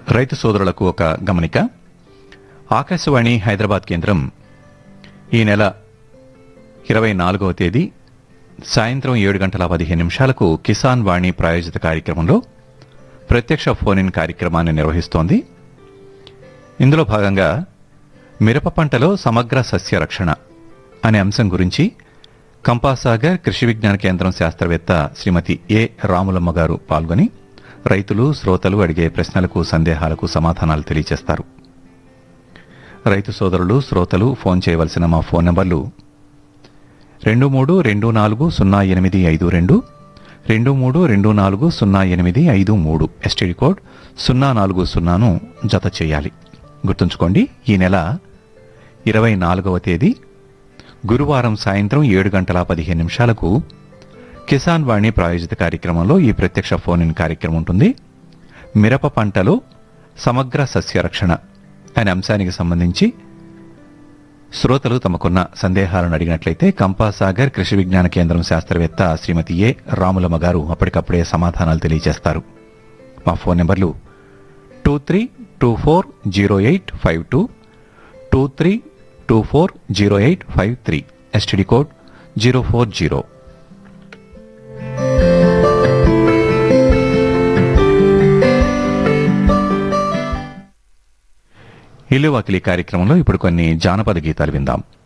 రైతు సోదరులకు ఒక గమనిక. ఆకాశవాణి హైదరాబాద్ కేంద్రం ఈ నెల 24వ తేదీ సాయంత్రం 7:15 కిసాన్ వాణి ప్రాయోజిత కార్యక్రమంలో ప్రత్యక్ష ఫోన్ ఇన్ కార్యక్రమాన్ని నిర్వహిస్తోంది. ఇందులో భాగంగా మిరప పంటలో సమగ్ర సస్య రక్షణ అనే అంశం గురించి కంపాసాగర్ కృషి విజ్ఞాన కేంద్రం శాస్త్రవేత్త శ్రీమతి ఏ రాములమ్మ గారు పాల్గొని రైతులు శ్రోతలు అడిగే ప్రశ్నలకు సందేహాలకు సమాధానాలు తెలియజేస్తారు. రైతు సోదరులు శ్రోతలు ఫోన్ చేయవలసిన మా ఫోన్ నంబర్లు 23240852, 23240853, ఎస్టీడీ కోడ్ 040ను జత చేయాలి. గుర్తుంచుకోండి, ఈ నెల 24వ తేదీ గురువారం సాయంత్రం 7:15 కిసాన్ వాణి ప్రాయోజిత కార్యక్రమంలో ఈ ప్రత్యక్ష ఫోన్ ఇన్ కార్యక్రమం ఉంటుంది. మిరప పంటలో సమగ్ర సస్య రక్షణ అనే అంశానికి సంబంధించి శ్రోతలు తమకున్న సందేహాలను అడిగినట్లయితే కంపాసాగర్ కృషి విజ్ఞాన కేంద్రం శాస్త్రవేత్త శ్రీమతి ఏ రాములమ్మ గారు అప్పటికప్పుడే సమాధానాలు తెలియజేస్తారు. మా ఫోన్ నెంబర్లు 23240852, 23240853, ఎస్టీడీ కోడ్ 040. ఇల్లు వాకిలి కార్యక్రమంలో ఇప్పుడు కొన్ని జానపద గీతాలు విందాం.